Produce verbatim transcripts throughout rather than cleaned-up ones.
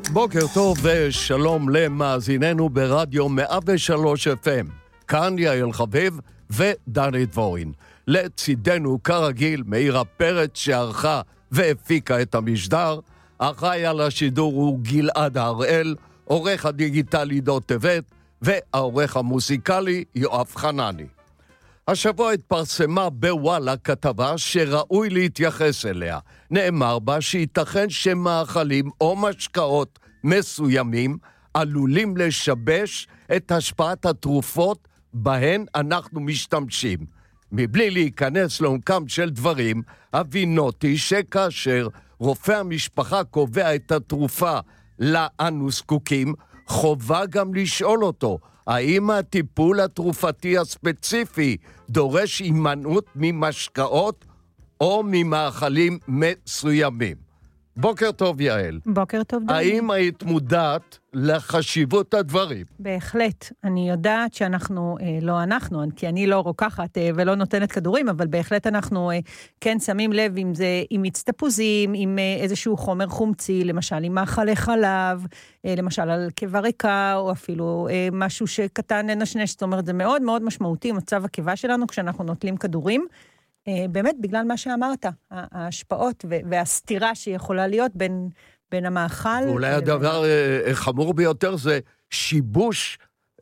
בוקר טוב ושלום למאזיננו ברדיו מאה ושלוש אף אם. כאן יעל חביב ודני דבורין. לצידנו כרגיל מאירה פרץ שערכה והפיקה את המשדר. אחראי על השידור הוא גלעד הראל, עורך הדיגיטלי דוד טבת והעורך המוסיקלי יואב חנני. השבוע התפרסמה בוואלה כתבה שראוי להתייחס אליה. נאמר בה שייתכן שמאכלים או משקאות מסוימים עלולים לשבש את השפעת התרופות בהן אנחנו משתמשים. מבלי להיכנס לעומקם של דברים, הבינותי שכאשר רופא המשפחה קובע את התרופה לאנו זקוקים, חובה גם לשאול אותו, האם הטיפול התרופתי הספציפי דורש הימנעות ממשקאות או ממאכלים מסוימים? בוקר טוב יעל. בוקר טוב דני. האם היית מודעת לחשיבות הדברים? בהחלט. אני יודעת שאנחנו, אה, לא אנחנו, כי אני לא רוקחת אה, ולא נותנת כדורים, אבל בהחלט אנחנו אה, כן שמים לב אם זה עם מיץ תפוזים, עם אה, איזשהו חומר חומצי, למשל עם מאכלי חלב, אה, למשל על קיבה ריקה, או אפילו אה, משהו שקטן נשנש. זאת אומרת, זה מאוד מאוד משמעותי מצב הקיבה שלנו כשאנחנו נוטלים כדורים. באמת בגלל מה שאמרת, ההשפעות והסתירה שיכולה להיות בין, בין המאכל. ואולי הדבר חמור ביותר זה שיבוש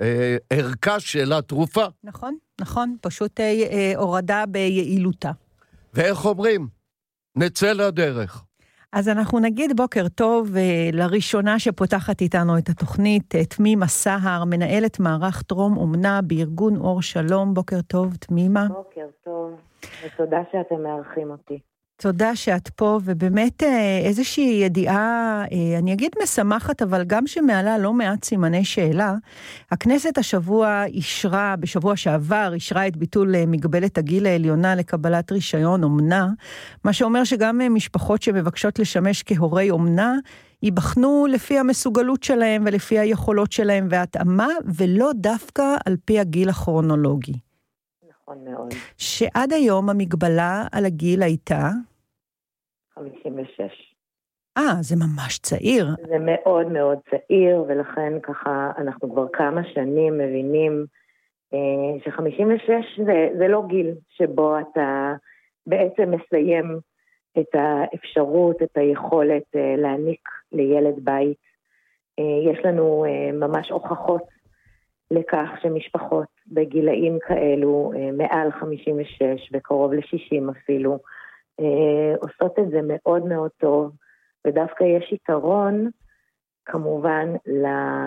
ערכה של התרופה. נכון, נכון, פשוט הורדה ביעילותה. ואיך אומרים? נצא לדרך. אז אנחנו נגיד בוקר טוב לראשונה שפותחת איתנו את התוכנית, תמימה סהר, מנהלת מערך טרום אומנה בארגון אור שלום. בוקר טוב, תמימה. בוקר טוב, ותודה שאתם מארחים אותי. תודה שאת פה, ובאמת איזושהי ידיעה, אני אגיד משמחת, אבל גם שמעלה לא מעט סימני שאלה. הכנסת השבוע אישרה, בשבוע שעבר, אישרה את ביטול מגבלת הגיל העליונה לקבלת רישיון אומנה, מה שאומר שגם משפחות שמבקשות לשמש כהורי אומנה, ייבחנו לפי המסוגלות שלהם ולפי היכולות שלהם והתאמה, ולא דווקא על פי הגיל הכרונולוגי. נכון מאוד. שעד היום המגבלה על הגיל הייתה? חמישים ושש. אה, זה ממש צעיר. זה מאוד מאוד צעיר, ולכן ככה אנחנו כבר כמה שנים מבינים אה, ש-חמישים ושש זה, זה לא גיל שבו אתה בעצם מסיים את האפשרות, את היכולת אה, להעניק לילד בית. אה, יש לנו אה, ממש הוכחות לכך שמשפחות בגילאים כאלו, מעל חמישים ושש וקרוב ל-שישים אפילו, עושות את זה מאוד מאוד טוב, ודווקא יש יתרון כמובן ל...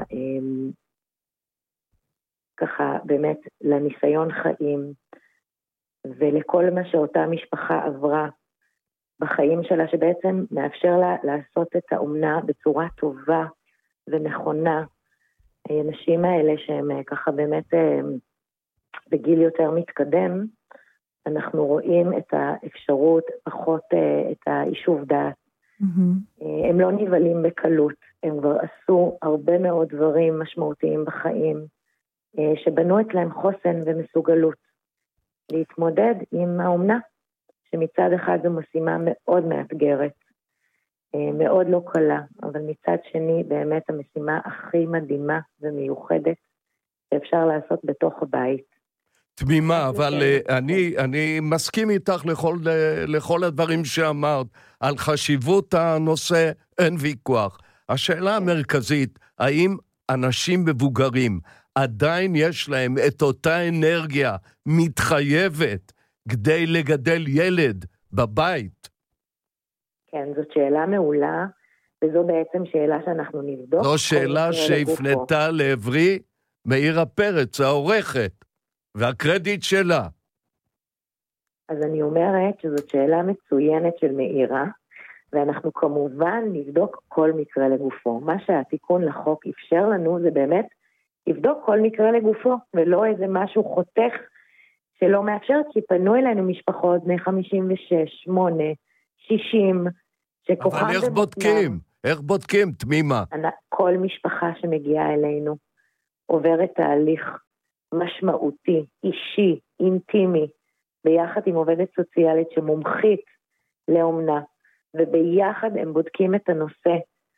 ככה באמת לניסיון חיים, ולכל מה שאותה משפחה עברה בחיים שלה, שבעצם מאפשר לה לעשות את האומנה בצורה טובה ונכונה. האנשים האלה שהם ככה באמת בגיל יותר מתקדם, אנחנו רואים את האפשרות, פחות את היישוב דעת. Mm-hmm. הם לא נבלים בקלות, הם כבר עשו הרבה מאוד דברים משמעותיים בחיים, שבנו אצלהם חוסן ומסוגלות להתמודד עם האומנה, שמצד אחד זו משימה מאוד מאתגרת, מאוד לא קלה, אבל מצד שני באמת המשימה הכי מדהימה ומיוחדת שאפשר לעשות בתוך הבית. תמימה, אבל אני, אני מסכים איתך לכל, לכל הדברים שאמרת, על חשיבות הנושא אין ויכוח. השאלה המרכזית, האם אנשים מבוגרים עדיין יש להם את אותה אנרגיה מתחייבת כדי לגדל ילד בבית? כן, זאת שאלה מעולה, וזו בעצם שאלה שאנחנו נבדוק. זו שאלה שהפנתה לעברי מאירה פרץ, העורכת, והקרדיט שלה. אז אני אומרת שזאת שאלה מצוינת של מאירה, ואנחנו כמובן נבדוק כל מקרה לגופו. מה שהתיקון לחוק אפשר לנו זה באמת לבדוק כל מקרה לגופו, ולא איזה משהו חותך שלא מאפשר, כי פנו אלינו משפחות בני חמישים ושש, שמונה, שישים, אבל איך בודקים? איך בודקים, תמימה? כל משפחה שמגיעה אלינו עוברת תהליך משמעותי, אישי, אינטימי, ביחד עם עובדת סוציאלית שמומחית לאומנה, וביחד הם בודקים את הנושא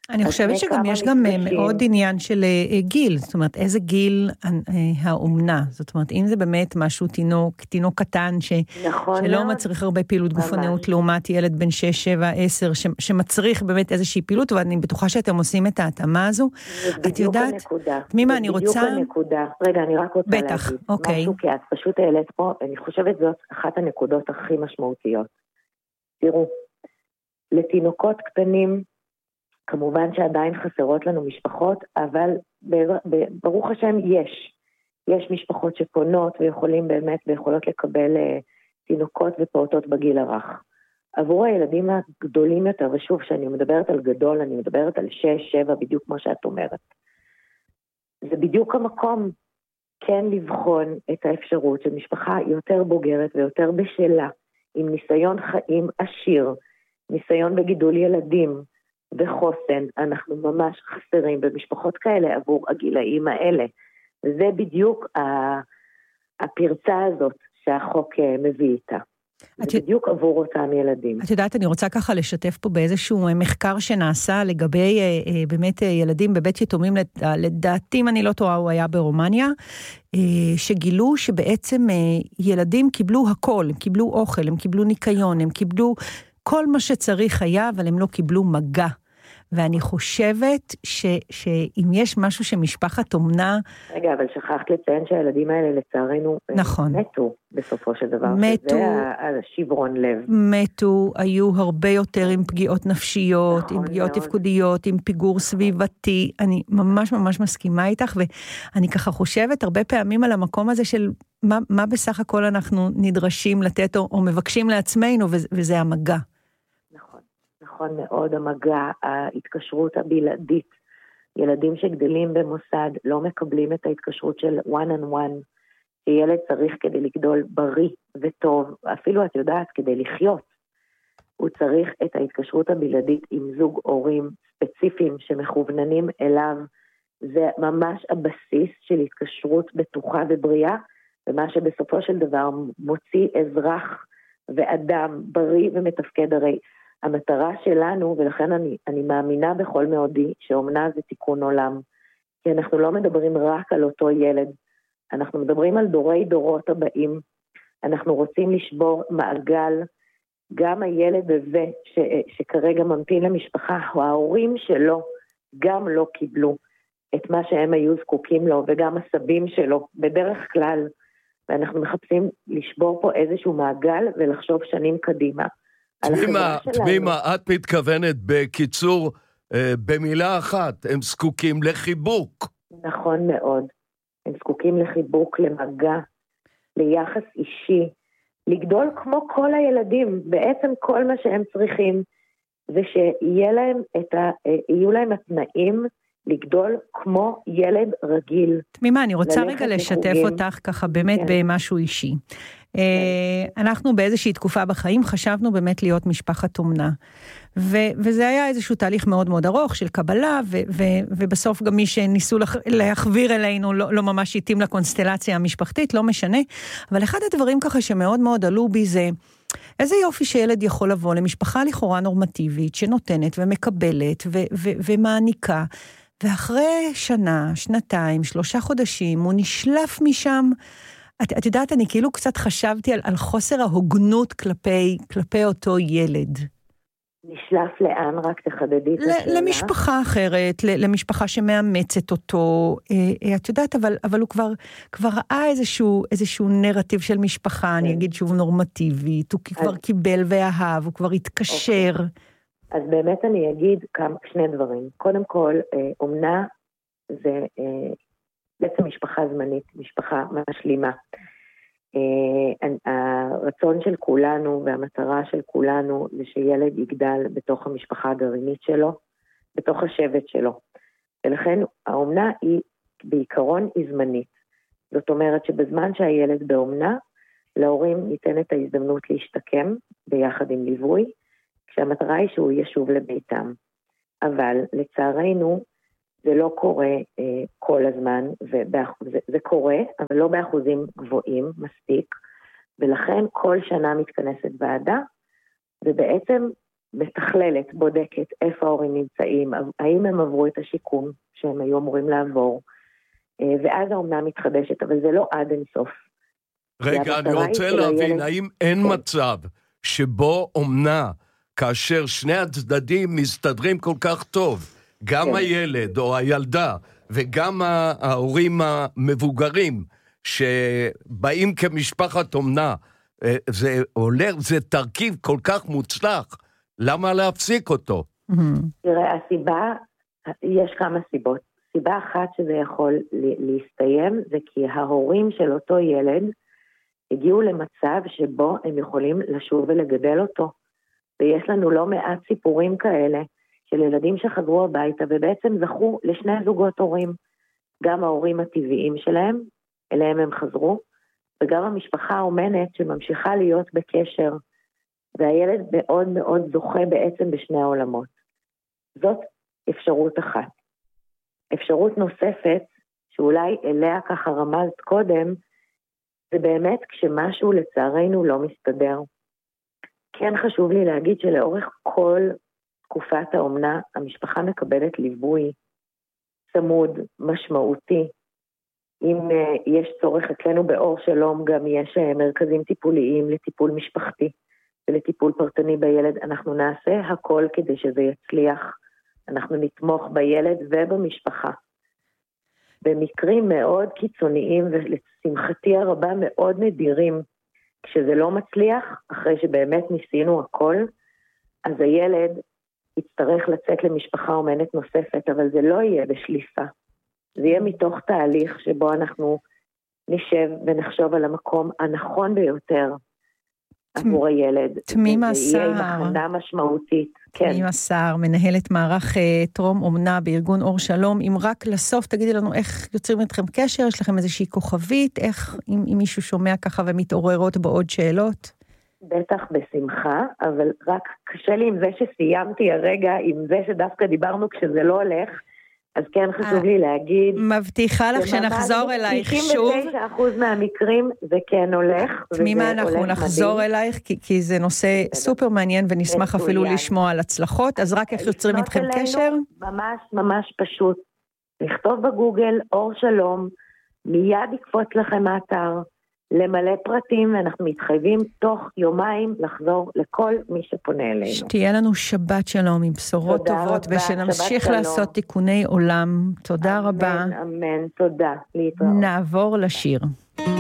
אני חושבת שגם יש גם מאוד עניין של גיל, זאת אומרת, איזה גיל האומנה, זאת אומרת, אם זה באמת משהו תינוק, תינוק קטן, שלא מצריך הרבה פעילות גופניות, לעומת ילד בן שש, שבע, עשר, שמצריך באמת איזושהי פעילות, ואני בטוחה שאתם עושים את ההתאמה הזו. את יודעת, תמימה, אני רוצה... בדיוק הנקודה. רגע, אני רק רוצה להגיד. בטח, אוקיי. משהו, כי את פשוט העלית פה, אני חושבת זאת אחת הנקודות הכי משמעותיות. תראו, לתינוקות קטנים, כמובן שעדיין חסרות לנו משפחות, אבל ברוך השם יש. יש משפחות שפונות ויכולים באמת ויכולות לקבל uh, תינוקות ופעוטות בגיל הרך. עבור הילדים הגדולים יותר, ושוב, שאני מדברת על גדול, אני מדברת על שש, שבע, בדיוק כמו שאת אומרת. זה בדיוק המקום כן לבחון את האפשרות של משפחה יותר בוגרת ויותר בשלה, עם ניסיון חיים עשיר, ניסיון בגידול ילדים, וחוסן, אנחנו ממש חסרים במשפחות כאלה עבור הגילאים האלה. וזה בדיוק הפרצה הזאת שהחוק מביא איתה. זה בדיוק עבור אותם ילדים. את יודעת, אני רוצה ככה לשתף פה באיזשהו מחקר שנעשה לגבי באמת ילדים בבית יתומים, לדעתי, אם אני לא טועה, הוא היה ברומניה, שגילו שבעצם ילדים קיבלו הכל, הם קיבלו אוכל, הם קיבלו ניקיון, הם קיבלו כל מה שצריך היה, אבל הם לא קיבלו מגע. ואני חושבת ש, שאם יש משהו שמשפחת אומנה... רגע, אבל שכחת לציין שהילדים האלה לצערנו נכון. מתו בסופו של דבר. מתו. זה השברון לב. מתו, היו הרבה יותר עם פגיעות נפשיות, נכון עם פגיעות מאוד. תפקודיות, עם פיגור סביבתי. אני ממש ממש מסכימה איתך, ואני ככה חושבת הרבה פעמים על המקום הזה של מה, מה בסך הכל אנחנו נדרשים לתת או, או מבקשים לעצמנו, וזה המגע. נכון מאוד, המגע, ההתקשרות הבלעדית. ילדים שגדלים במוסד לא מקבלים את ההתקשרות של one on one, שילד צריך כדי לגדול בריא וטוב, אפילו את יודעת, כדי לחיות. הוא צריך את ההתקשרות הבלעדית עם זוג הורים ספציפיים שמכווננים אליו. זה ממש הבסיס של התקשרות בטוחה ובריאה, ומה שבסופו של דבר מוציא אזרח ואדם בריא ומתפקד. הרי המטרה שלנו, ולכן אני, אני מאמינה בכל מאודי, שאומנה זה תיקון עולם, כי אנחנו לא מדברים רק על אותו ילד, אנחנו מדברים על דורי דורות הבאים, אנחנו רוצים לשבור מעגל, גם הילד הזה ש, שכרגע ממתין למשפחה, ההורים שלו גם לא קיבלו את מה שהם היו זקוקים לו, וגם הסבים שלו, בדרך כלל, ואנחנו מחפשים לשבור פה איזשהו מעגל, ולחשוב שנים קדימה. תמימה, תמימה, את מתכוונת בקיצור, במילה אחת, הם זקוקים לחיבוק. נכון מאוד, הם זקוקים לחיבוק, למגע, ליחס אישי, לגדול כמו כל הילדים, בעצם כל מה שהם צריכים, זה שיהיה להם את ה, יהיו להם התנאים לגדול כמו ילד רגיל. תמימה, אני רוצה רגע לשתף אותך ככה באמת במשהו אישי. אנחנו באיזושהי תקופה בחיים חשבנו באמת להיות משפחת אומנה, וזה היה איזשהו תהליך מאוד מאוד ארוך של קבלה, ובסוף גם מי שניסו להחביר אלינו לא ממש התאים לקונסטלציה המשפחתית, לא משנה, אבל אחד הדברים ככה שמאוד מאוד עלו בי זה, איזה יופי שילד יכול לבוא למשפחה לכאורה נורמטיבית, שנותנת ומקבלת ומעניקה, ואחרי שנה, שנתיים, שלושה חודשים, הוא נשלף משם. את, את יודעת, אני כאילו קצת חשבתי על, על חוסר ההוגנות כלפי, כלפי אותו ילד. נשלף לאן? רק תחדדי את השאלה. למשפחה אחרת, למשפחה שמאמצת אותו. את יודעת, אבל, אבל הוא כבר, כבר ראה איזשהו, איזשהו נרטיב של משפחה, אני אגיד שוב נורמטיבית, הוא כבר אז... קיבל ואהב, הוא כבר התקשר. אוקיי. אז באמת אני אגיד כמה, שני דברים. קודם כל, אומנה זה בעצם משפחה זמנית, משפחה משלימה. הרצון של כולנו והמטרה של כולנו זה שילד יגדל בתוך המשפחה הגרעינית שלו, בתוך השבט שלו. ולכן האומנה היא בעיקרון היא זמנית. זאת אומרת שבזמן שהילד באומנה, להורים ניתנת ההזדמנות להשתקם ביחד עם ליווי, כשהמטרה היא שהוא ישוב לביתם. אבל לצערנו זה לא קורה אה, כל הזמן, וזה, זה קורה, אבל לא באחוזים גבוהים מספיק, ולכן כל שנה מתכנסת ועדה, ובעצם מתכללת, בודקת איפה ההורים נמצאים, האם הם עברו את השיקום שהם היו אמורים לעבור, ואז האומנה מתחדשת, אבל זה לא עד אינסוף. רגע, אני רוצה להבין, האם אין מצב שבו אומנה, כאשר שני הצדדים מסתדרים כל כך טוב, גם הילד או הילדה, וגם ההורים המבוגרים, שבאים כמשפחת אומנה, זה הולך, זה תרכיב כל כך מוצלח, למה להפסיק אותו? תראה, הסיבה, יש כמה סיבות. סיבה אחת שזה יכול להסתיים, זה כי ההורים של אותו ילד הגיעו למצב שבו הם יכולים לשוב ולגדל אותו. ויש לנו לא מעט סיפורים כאלה של ילדים שחזרו הביתה ובעצם זכו לשני זוגות הורים. גם ההורים הטבעיים שלהם, אליהם הם חזרו, וגם המשפחה האומנת שממשיכה להיות בקשר, והילד מאוד מאוד זוכה בעצם בשני העולמות. זאת אפשרות אחת. אפשרות נוספת, שאולי אליה ככה רמזת קודם, זה באמת כשמשהו לצערנו לא מסתדר. כן חשוב לי להגיד שלאורך כל תקופת האומנה, המשפחה מקבלת ליווי צמוד, משמעותי. אם uh, יש צורך אצלנו באור שלום, גם יש uh, מרכזים טיפוליים לטיפול משפחתי ולטיפול פרטני בילד. אנחנו נעשה הכל כדי שזה יצליח. אנחנו נתמוך בילד ובמשפחה. במקרים מאוד קיצוניים ולשמחתי הרבה מאוד נדירים, כשזה לא מצליח, אחרי שבאמת ניסינו הכל, אז הילד יצטרך לצאת למשפחה אומנת נוספת, אבל זה לא יהיה בשליפה. זה יהיה מתוך תהליך שבו אנחנו נשב ונחשוב על המקום הנכון ביותר עבור הילד. תמים השר. זה יהיה עם הכנה משמעותית. תמים השר, מנהלת מערך טרום אומנה בארגון אור שלום. אם רק לסוף תגידי לנו איך יוצרים אתכם קשר, יש לכם איזושהי כוכבית, איך אם, אם מישהו שומע ככה ומתעוררות בעוד שאלות? בטח בשמחה, אבל רק קשה לי עם זה שסיימתי הרגע, עם זה שדווקא דיברנו כשזה לא הולך, אז כן חשוב לי להגיד... מבטיחה לך שנחזור אלייך שוב. תשעים ותשע אחוז מהמקרים זה כן הולך. תמימה, אנחנו נחזור אלייך, כי, כי זה נושא סופר מעניין, ונשמח אפילו לשמוע על הצלחות, אז רק איך יוצרים איתכם קשר? ממש ממש פשוט. לכתוב בגוגל אור שלום, מיד יקפוץ לכם האתר, למלא פרטים, ואנחנו מתחייבים תוך יומיים לחזור לכל מי שפונה אלינו. שתהיה לנו שבת שלום עם בשורות טובות, רבה, ושנמשיך לעשות תיקוני עולם. תודה אמן, רבה. אמן, תודה. להתראות. נעבור לשיר.